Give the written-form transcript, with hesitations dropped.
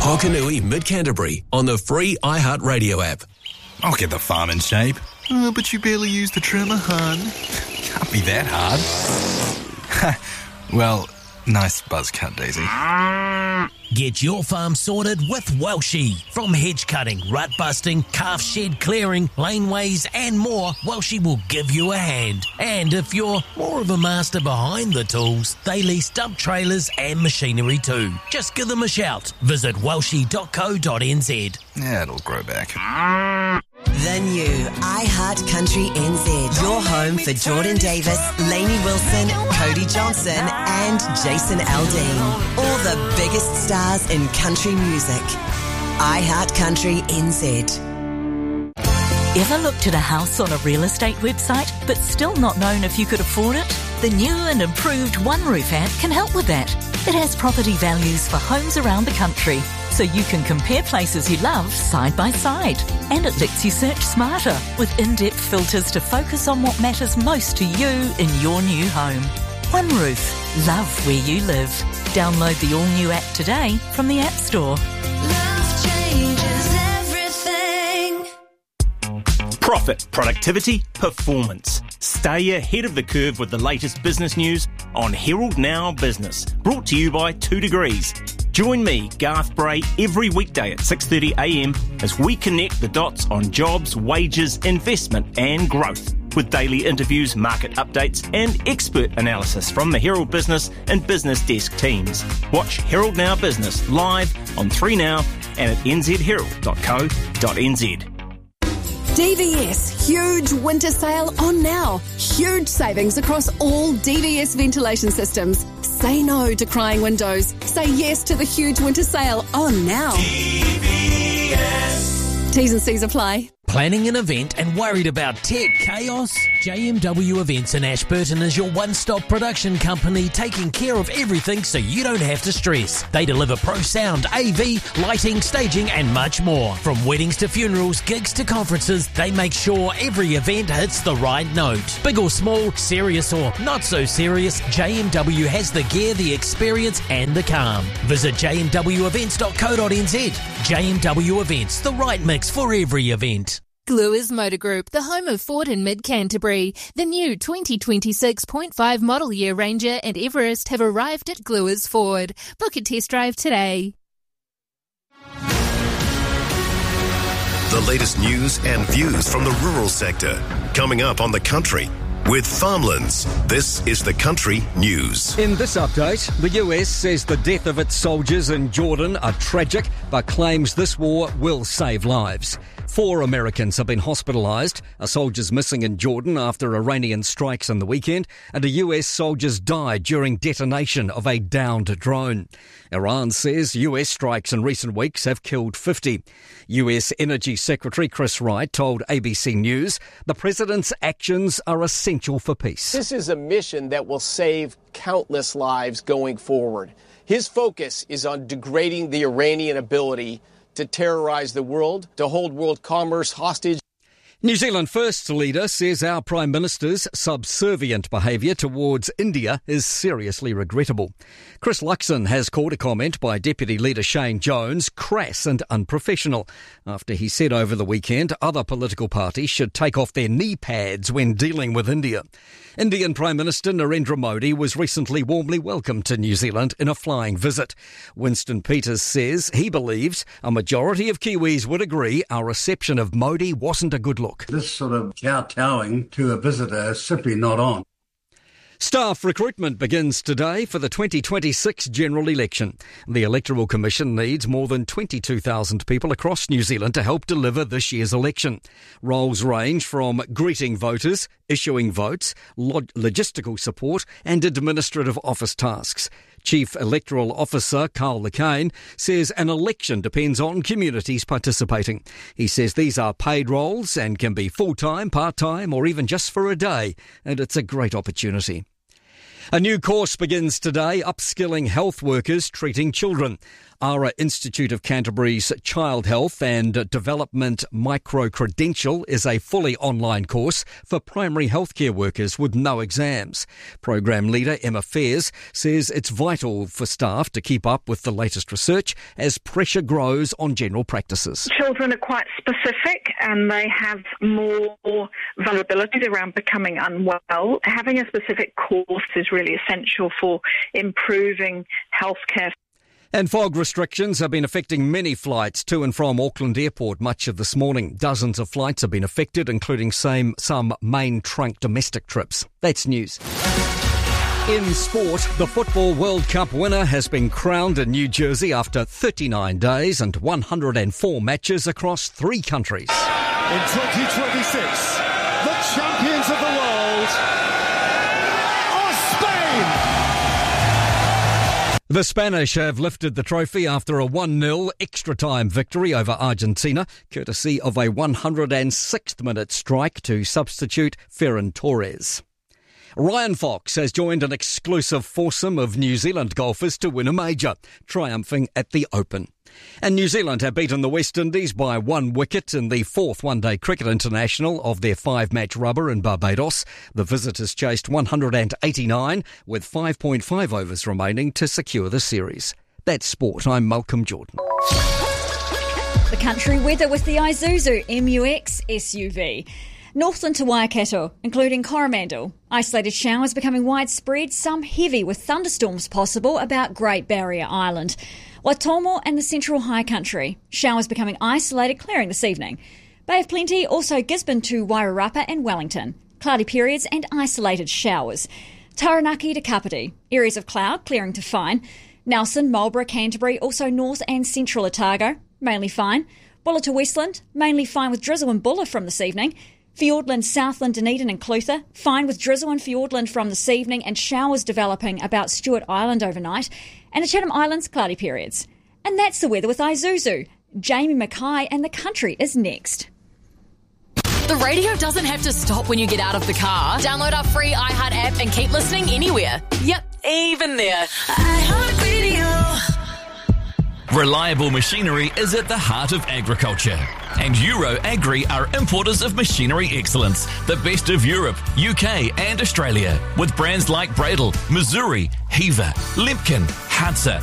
Hokanui Mid-Canterbury on the free iHeartRadio app. I'll get the farm in shape. Oh, but you barely use the trimmer, hon. Can't be that hard. Well, nice buzz cut, Daisy. Get your farm sorted with Welshie. From hedge cutting, rut busting, calf shed clearing, laneways and more, Welshie will give you a hand. And if you're more of a master behind the tools, they lease dump trailers and machinery too. Just give them a shout. Visit welshie.co.nz. Yeah, it'll grow back. The new iHeart Country NZ. Your home for Jordan Davis, Lainey Wilson, Cody Johnson and Jason Aldean. All the biggest stars in country music. iHeart Country NZ. Ever looked at a house on a real estate website but still not known if you could afford it? The new and improved One Roof app can help with that. It has property values for homes around the country, so you can compare places you love side by side. And it lets you search smarter with in-depth filters to focus on what matters most to you in your new home. One Roof. Love where you live. Download the all-new app today from the App Store. Love changes everything. Profit, productivity, performance. Stay ahead of the curve with the latest business news on Herald Now Business. Brought to you by 2 Degrees. Join me, Garth Bray, every weekday at 6:30am as we connect the dots on jobs, wages, investment and growth with daily interviews, market updates and expert analysis from the Herald Business and Business Desk teams. Watch Herald Now Business live on 3Now and at nzherald.co.nz. DVS, huge winter sale on now. Huge savings across all DVS ventilation systems. Say no to crying windows. Say yes to the huge winter sale on now. DVS. T's and C's apply. Planning an event and worried about tech chaos? JMW Events in Ashburton is your one-stop production company taking care of everything so you don't have to stress. They deliver pro sound, AV, lighting, staging and much more. From weddings to funerals, gigs to conferences, they make sure every event hits the right note. Big or small, serious or not so serious, JMW has the gear, the experience and the calm. Visit jmwevents.co.nz. JMW Events, the right mix for every event. Gluers Motor Group, the home of Ford in Mid-Canterbury. The new 2026.5 model year Ranger and Everest have arrived at Gluers Ford. Book a test drive today. The latest news and views from the rural sector. Coming up on The Country with Farmlands. This is The Country News. In this update, the US says the death of its soldiers in Jordan are tragic, but claims this war will save lives. 4 Americans have been hospitalised. A soldier's missing in Jordan after Iranian strikes on the weekend, and a US soldier's died during detonation of a downed drone. Iran says US strikes in recent weeks have killed 50. US Energy Secretary Chris Wright told ABC News the president's actions are essential for peace. This is a mission that will save countless lives going forward. His focus is on degrading the Iranian ability to terrorize the world, to hold world commerce hostage. New Zealand First leader says our Prime Minister's subservient behaviour towards India is seriously regrettable. Chris Luxon has called a comment by Deputy Leader Shane Jones crass and unprofessional after he said over the weekend other political parties should take off their knee pads when dealing with India. Indian Prime Minister Narendra Modi was recently warmly welcomed to New Zealand in a flying visit. Winston Peters says he believes a majority of Kiwis would agree our reception of Modi wasn't a good look. This sort of kowtowing to a visitor is simply not on. Staff recruitment begins today for the 2026 general election. The Electoral Commission needs more than 22,000 people across New Zealand to help deliver this year's election. Roles range from greeting voters, issuing votes, logistical support and administrative office tasks. Chief Electoral Officer Carl Lecane says an election depends on communities participating. He says these are paid roles and can be full-time, part-time or even just for a day, and it's a great opportunity. A new course begins today, upskilling health workers treating children. ARA Institute of Canterbury's Child Health and Development Micro-Credential is a fully online course for primary healthcare workers with no exams. Program leader Emma Fairs says it's vital for staff to keep up with the latest research as pressure grows on general practices. Children are quite specific and they have more vulnerabilities around becoming unwell. Having a specific course is really essential for improving healthcare. And fog restrictions have been affecting many flights to and from Auckland Airport much of this morning. Dozens of flights have been affected, including some main trunk domestic trips. That's news. In sport, the Football World Cup winner has been crowned in New Jersey after 39 days and 104 matches across 3 countries. In 2026, the champions of the world are Spain! The Spanish have lifted the trophy after a 1-0 extra-time victory over Argentina, courtesy of a 106th minute strike to substitute Ferran Torres. Ryan Fox has joined an exclusive foursome of New Zealand golfers to win a major, triumphing at the Open. And New Zealand have beaten the West Indies by 1 wicket in the 4th One-Day Cricket International of their 5-match rubber in Barbados. The visitors chased 189 with 5.5 overs remaining to secure the series. That's sport. I'm Malcolm Jordan. The country weather with the Isuzu MU-X SUV. Northland to Waikato, including Coromandel. Isolated showers becoming widespread, some heavy with thunderstorms possible about Great Barrier Island. Waitomo and the Central High Country. Showers becoming isolated, clearing this evening. Bay of Plenty, also Gisborne to Wairarapa and Wellington. Cloudy periods and isolated showers. Taranaki to Kapiti. Areas of cloud, clearing to fine. Nelson, Marlborough, Canterbury, also North and Central Otago. Mainly fine. Bulla to Westland, mainly fine with drizzle and Bulla from this evening. Fiordland, Southland, Dunedin and Clutha. Fine with drizzle and Fiordland from this evening and showers developing about Stewart Island overnight. And the Chatham Islands, cloudy periods. And that's the weather with Isuzu. Jamie Mackay and the country is next. The radio doesn't have to stop when you get out of the car. Download our free iHeart app and keep listening anywhere. Yep, even there. iHeart Radio. Reliable machinery is at the heart of agriculture. And Euro Agri are importers of machinery excellence, the best of Europe, UK and Australia, with brands like Bradle, Missouri, Heaver, Limpkin, Hudson,